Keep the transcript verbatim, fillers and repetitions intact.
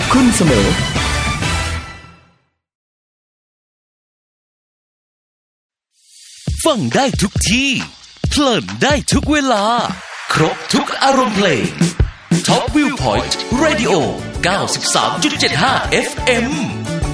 คุณเสมอฟังได้ทุกที่เพลินได้ทุกเวลาครบทุกอารมณ์เพลง Top Viewpoint Radio เก้าสิบสามจุดเจ็ดห้า เอฟ เอ็ม